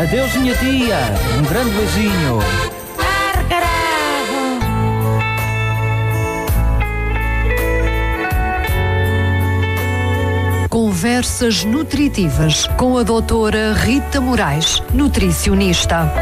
Adeus, minha tia. Um grande beijinho. Conversas nutritivas com a doutora Rita Moraes, nutricionista.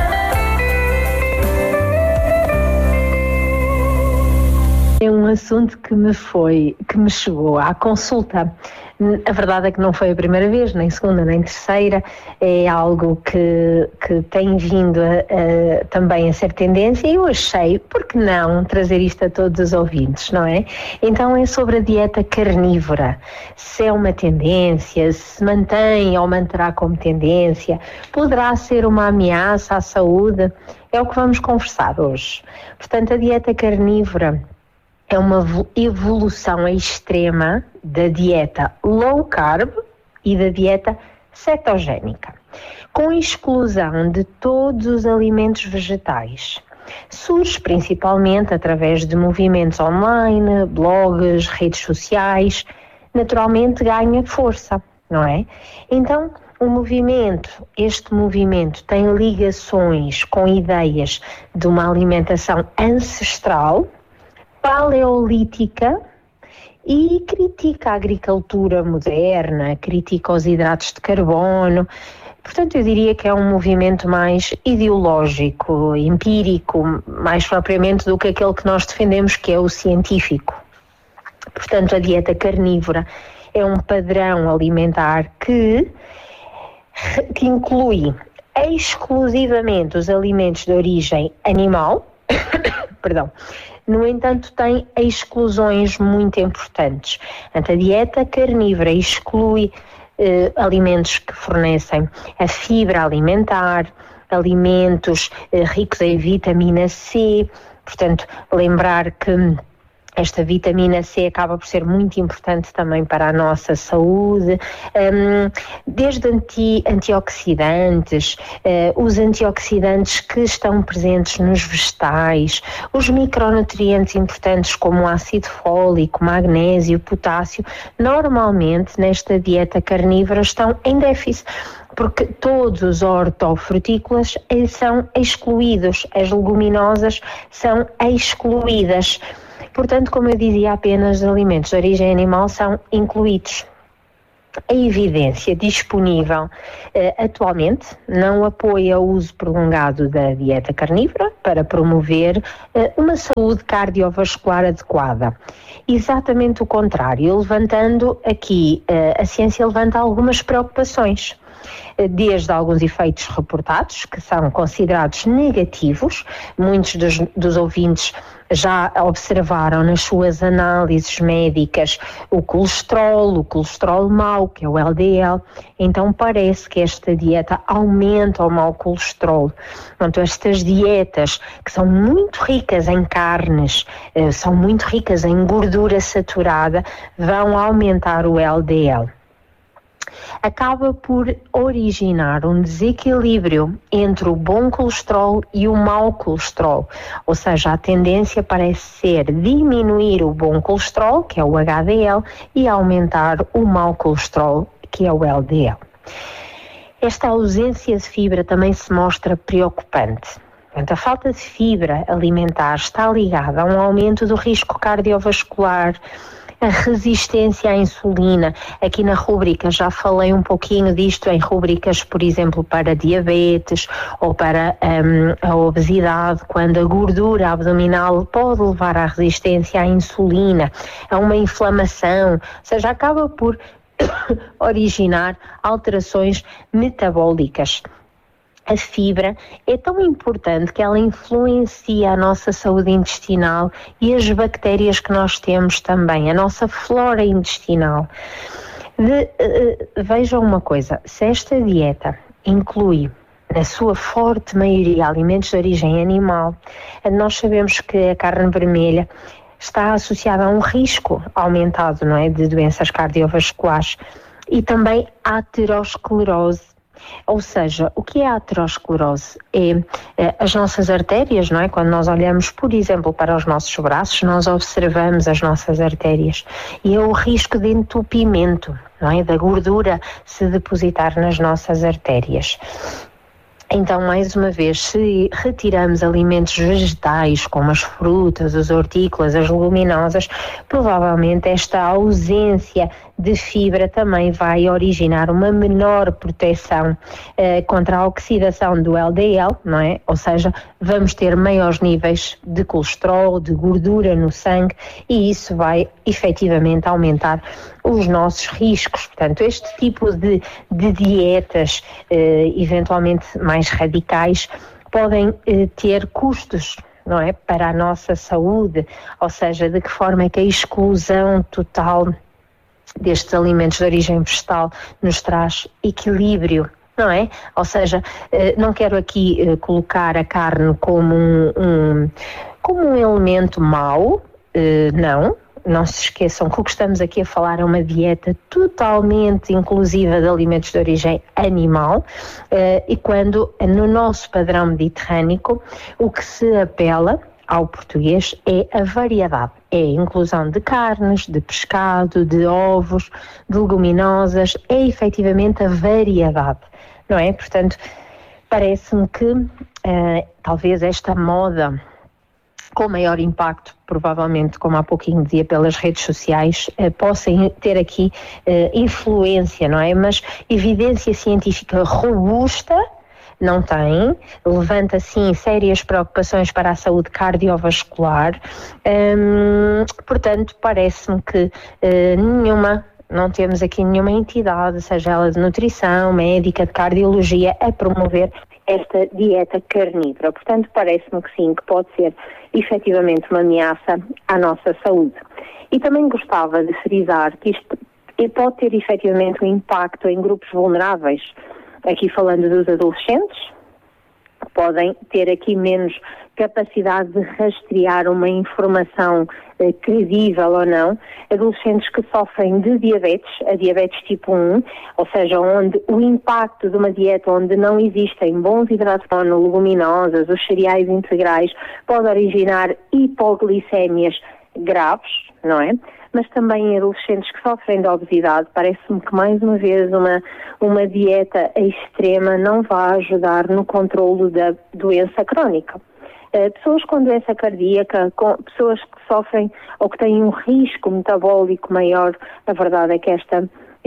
É um assunto que me chegou à consulta. A verdade é que não foi a primeira vez, nem segunda, nem terceira. É algo que tem vindo também a ser tendência e eu achei, por que não trazer isto a todos os ouvintes, não é? Então é sobre a dieta carnívora. Se é uma tendência, se mantém ou manterá como tendência, poderá ser uma ameaça à saúde? É o que vamos conversar hoje. Portanto, a dieta carnívora é uma evolução extrema da dieta low carb e da dieta cetogénica, com exclusão de todos os alimentos vegetais. Surge principalmente através de movimentos online, blogs, redes sociais, naturalmente ganha força, não é? Então, este movimento tem ligações com ideias de uma alimentação ancestral, paleolítica, e critica a agricultura moderna, critica os hidratos de carbono. Portanto, eu diria que é um movimento mais ideológico, empírico, mais propriamente do que aquele que nós defendemos, que é o científico. Portanto, a dieta carnívora é um padrão alimentar que inclui exclusivamente os alimentos de origem animal, perdão. No entanto, tem exclusões muito importantes. Portanto, a dieta carnívora exclui alimentos que fornecem a fibra alimentar, alimentos ricos em vitamina C. Portanto, lembrar que esta vitamina C acaba por ser muito importante também para a nossa saúde, desde antioxidantes, os antioxidantes que estão presentes nos vegetais, os micronutrientes importantes como o ácido fólico, magnésio, potássio, normalmente nesta dieta carnívora estão em déficit, porque todos os hortofrutícolas são excluídos, as leguminosas são excluídas. Portanto, como eu dizia, apenas alimentos de origem animal são incluídos. A evidência disponível atualmente não apoia o uso prolongado da dieta carnívora para promover uma saúde cardiovascular adequada. Exatamente o contrário, a ciência levanta algumas preocupações. Desde alguns efeitos reportados, que são considerados negativos, muitos dos ouvintes já observaram nas suas análises médicas o colesterol mau, que é o LDL, então parece que esta dieta aumenta o mau colesterol. Portanto, estas dietas que são muito ricas em carnes, são muito ricas em gordura saturada, vão aumentar o LDL. Acaba por originar um desequilíbrio entre o bom colesterol e o mau colesterol, ou seja, a tendência parece ser diminuir o bom colesterol, que é o HDL, e aumentar o mau colesterol, que é o LDL. Esta ausência de fibra também se mostra preocupante. Portanto, a falta de fibra alimentar está ligada a um aumento do risco cardiovascular, a resistência à insulina. Aqui na rúbrica já falei um pouquinho disto em rúbricas, por exemplo, para diabetes ou para a obesidade, quando a gordura abdominal pode levar à resistência à insulina, a uma inflamação, ou seja, acaba por originar alterações metabólicas. A fibra é tão importante que ela influencia a nossa saúde intestinal e as bactérias que nós temos também, a nossa flora intestinal. Vejam uma coisa, se esta dieta inclui, na sua forte maioria, alimentos de origem animal, nós sabemos que a carne vermelha está associada a um risco aumentado, não é, de doenças cardiovasculares e também a aterosclerose. Ou seja, o que é a aterosclerose? É as nossas artérias, não é? Quando nós olhamos, por exemplo, para os nossos braços, nós observamos as nossas artérias e é o risco de entupimento, não é? Da gordura se depositar nas nossas artérias. Então, mais uma vez, se retiramos alimentos vegetais, como as frutas, as hortícolas, as leguminosas, provavelmente esta ausência de fibra também vai originar uma menor proteção contra a oxidação do LDL, não é? Ou seja, vamos ter maiores níveis de colesterol, de gordura no sangue, e isso vai efetivamente aumentar os nossos riscos. Portanto, este tipo de dietas, eventualmente mais radicais, podem ter custos, não é, para a nossa saúde, ou seja, de que forma é que a exclusão total destes alimentos de origem vegetal nos traz equilíbrio, não é? Ou seja, não quero aqui colocar a carne como um elemento mau, não se esqueçam que o que estamos aqui a falar é uma dieta totalmente inclusiva de alimentos de origem animal, e quando no nosso padrão mediterrâneo o que se apela ao português é a variedade, é a inclusão de carnes, de pescado, de ovos, de leguminosas, é efetivamente a variedade, não é? Portanto, parece-me que talvez esta moda com maior impacto, provavelmente, como há pouquinho dizia, pelas redes sociais, possam ter aqui influência, não é? Mas evidência científica robusta não tem, levanta sim sérias preocupações para a saúde cardiovascular, portanto parece-me que não temos aqui nenhuma entidade, seja ela de nutrição, médica, de cardiologia, a promover esta dieta carnívora. Portanto, parece-me que sim, que pode ser efetivamente uma ameaça à nossa saúde. E também gostava de frisar que isto pode ter efetivamente um impacto em grupos vulneráveis. Aqui falando dos adolescentes, podem ter aqui menos capacidade de rastrear uma informação credível ou não. Adolescentes que sofrem de diabetes, a diabetes tipo 1, ou seja, onde o impacto de uma dieta onde não existem bons hidratos de carbono, leguminosas, os cereais integrais, pode originar hipoglicémias graves, não é? Mas também em adolescentes que sofrem de obesidade, parece-me que mais uma vez uma dieta extrema não vai ajudar no controlo da doença crónica. Pessoas com doença cardíaca, pessoas que sofrem ou que têm um risco metabólico maior, a verdade é que esta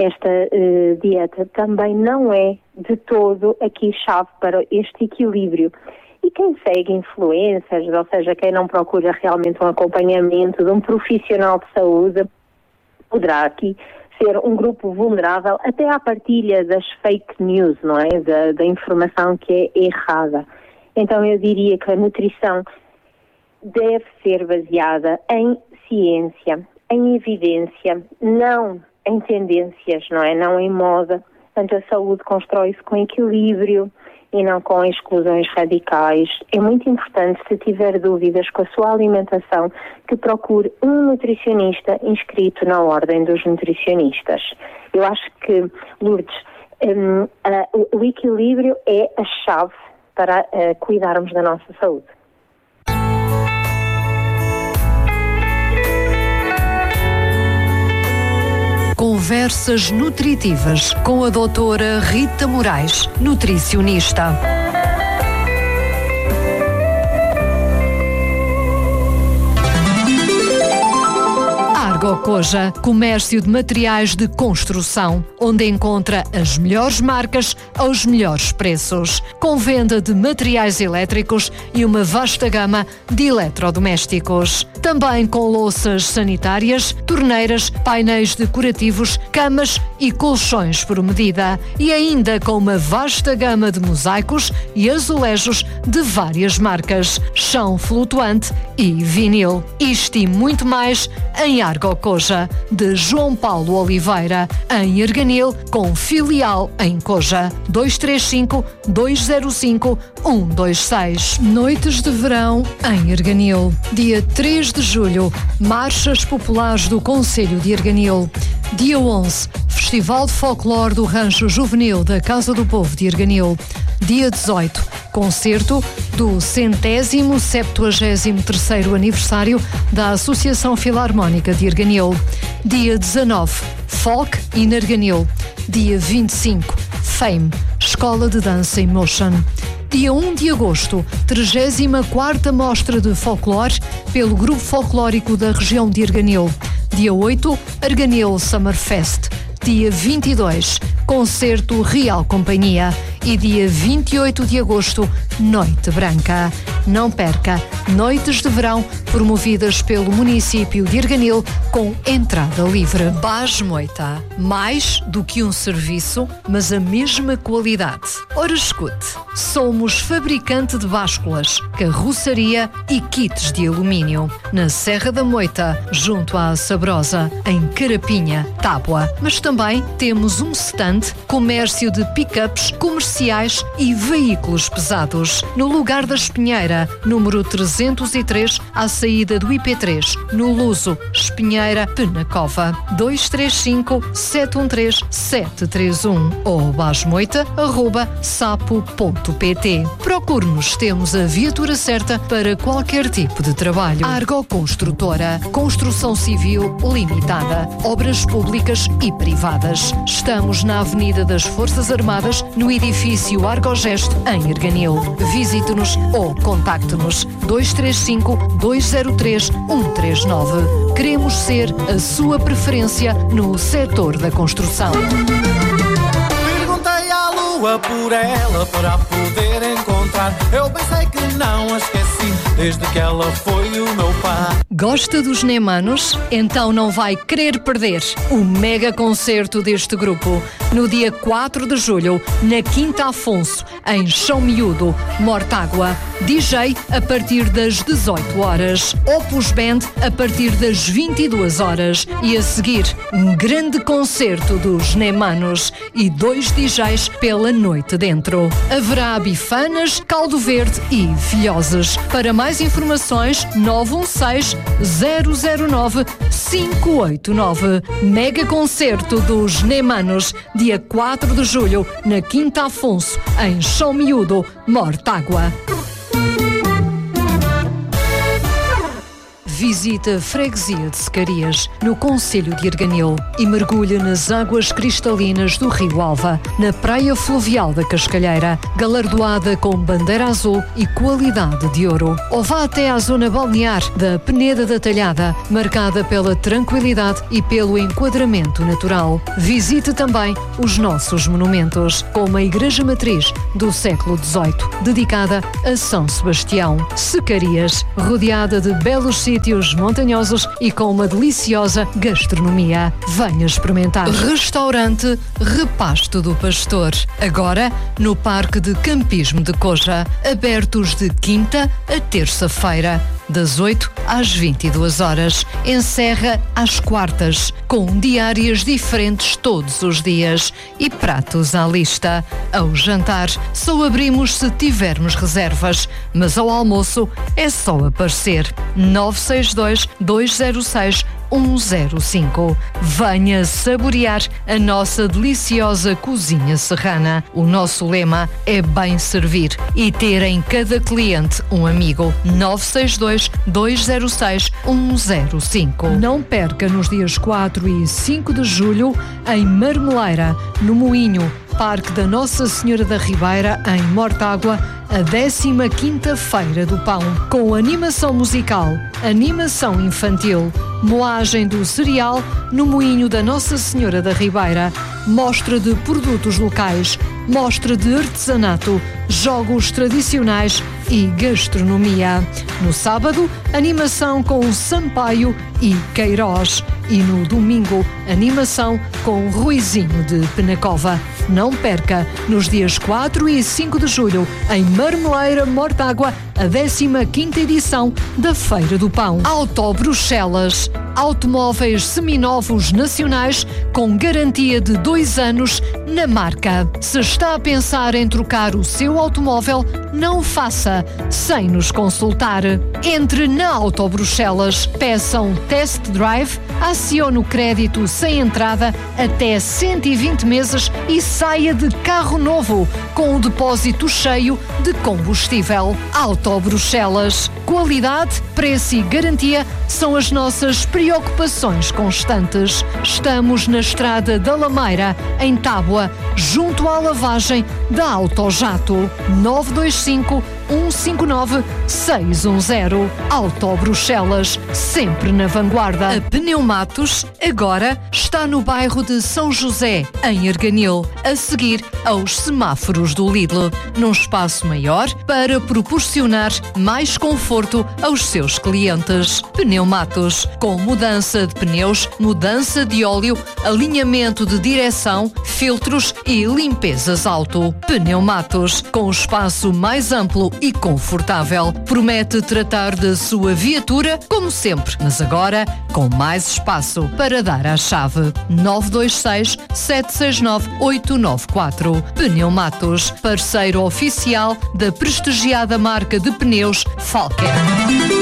dieta também não é de todo aqui chave para este equilíbrio. E quem segue influencers, ou seja, quem não procura realmente um acompanhamento de um profissional de saúde, poderá aqui ser um grupo vulnerável até à partilha das fake news, não é? Da informação que é errada. Então eu diria que a nutrição deve ser baseada em ciência, em evidência, não em tendências, não é? Não em moda. Portanto, a saúde constrói-se com equilíbrio e não com exclusões radicais. É muito importante, se tiver dúvidas com a sua alimentação, que procure um nutricionista inscrito na ordem dos nutricionistas. Eu acho que, Lourdes, o equilíbrio é a chave para cuidarmos da nossa saúde. Conversas nutritivas com a doutora Rita Moraes, nutricionista. Argocoja, comércio de materiais de construção, onde encontra as melhores marcas aos melhores preços, com venda de materiais elétricos e uma vasta gama de eletrodomésticos. Também com louças sanitárias, torneiras, painéis decorativos, camas e colchões por medida. E ainda com uma vasta gama de mosaicos e azulejos de várias marcas, chão flutuante e vinil. Isto e muito mais em Argocoja, de João Paulo Oliveira, em Erganil, com filial em Coja. 235-205-126. Noites de verão em Erganil. Dia 3 de julho, Marchas Populares do Concelho de Erganil. Dia 11, Festival de Folclore do Rancho Juvenil da Casa do Povo de Erganil. Dia 18, concerto do 173º aniversário da Associação Filarmónica de Erganil. Dia 19, Folk in Erganil. Dia 25, Fame, Escola de Dança em Motion. Dia 1 de agosto, 34ª Mostra de Folclore pelo Grupo Folclórico da região de Arganil. Dia 8, Arganil Summerfest. Dia 22, Concerto Real Companhia. E dia 28 de agosto, Noite Branca. Não perca, noites de verão promovidas pelo município de Arganil com entrada livre. Bás Moita, mais do que um serviço, mas a mesma qualidade. Ora escute, somos fabricante de básculas, carroçaria e kits de alumínio. Na Serra da Moita, junto à Sabrosa, em Carapinha, Tábua. Mas também temos um stand, comércio de pick-ups comerciais e veículos pesados. No lugar da Espinheira, número 303, à saída do IP3, no Luso, Espinheira, Penacova. 235-713-731 ou basmoita@sapo.pt. Procure-nos, temos a viatura certa para qualquer tipo de trabalho. Argo Construtora, construção civil limitada, obras públicas e privadas. Estamos na Avenida das Forças Armadas, no edifício Argogesto, em Arganil. Visite-nos ou contacte-nos 235-203-139. Queremos ser a sua preferência no setor da construção. Perguntei à lua por ela para a poder encontrar. Eu pensei que não a esqueci desde que ela foi o meu pai. Gosta dos Nemanos? Então não vai querer perder o mega concerto deste grupo. No dia 4 de julho, na Quinta Afonso, em Chão Miúdo, Mortágua. DJ a partir das 18 horas. Opus Band a partir das 22 horas. E a seguir, um grande concerto dos Nemanos e 2 DJs pela noite dentro. Haverá bifanas, caldo verde e filhoses. Para mais informações, 916-009-589. Mega concerto dos Nemanos, dia 4 de julho, na Quinta Afonso, em Chão Miúdo, Mortágua. Visita a Freguesia de Secarias, no concelho de Arganil, e mergulhe nas águas cristalinas do Rio Alva, na praia fluvial da Cascalheira, galardoada com bandeira azul e qualidade de ouro. Ou vá até à zona balnear da Peneda da Talhada, marcada pela tranquilidade e pelo enquadramento natural. Visite também os nossos monumentos, como a Igreja Matriz do século XVIII, dedicada a São Sebastião. Secarias, rodeada de belos sítios montanhosos e com uma deliciosa gastronomia. Venha experimentar. Restaurante Repasto do Pastor. Agora no Parque de Campismo de Coja. Abertos de quinta a terça-feira, das 8 às 22 horas. Encerra às quartas, com diárias diferentes todos os dias e pratos à lista. Ao jantar, só abrimos se tivermos reservas, mas ao almoço é só aparecer. 962-206-105. Venha saborear a nossa deliciosa cozinha serrana. O nosso lema é bem servir e ter em cada cliente um amigo. 962-206-105. Não perca nos dias 4 e 5 de julho em Marmeleira, no Moinho, Parque da Nossa Senhora da Ribeira, em Mortágua, a 15ª Feira do Pão, com animação musical, animação infantil, moagem do cereal no Moinho da Nossa Senhora da Ribeira, mostra de produtos locais, mostra de artesanato, jogos tradicionais e gastronomia. No sábado, animação com Sampaio e Queiroz. E no domingo, animação com Ruizinho de Penacova. Não perca, nos dias 4 e 5 de julho, em Marmeleira, Mortágua, a 15ª edição da Feira do Pão. Auto Bruxelas. Automóveis seminovos nacionais com garantia de 2 anos na marca. Se está a pensar em trocar o seu automóvel, não o faça sem nos consultar. Entre na Auto Bruxelas, peça um test drive, acione o crédito sem entrada até 120 meses e saia de carro novo com o depósito cheio de combustível. Auto Bruxelas. Qualidade, preço e garantia são as nossas preocupações constantes. Estamos na Estrada da Lameira, em Tábua, junto à lavagem da Autojato. 925 159 610. Auto Bruxelas, sempre na vanguarda. A Pneumatos agora está no bairro de São José, em Arganil, a seguir aos semáforos do Lidl, num espaço maior para proporcionar mais conforto aos seus clientes. Pneumatos, com mudança de pneus, mudança de óleo, alinhamento de direção, filtros e limpezas auto. Pneumatos, com espaço mais amplo e confortável. Promete tratar da sua viatura como sempre, mas agora com mais espaço para dar a chave. 926 769 894. Pneumatos, parceiro oficial da prestigiada marca de pneus Falken.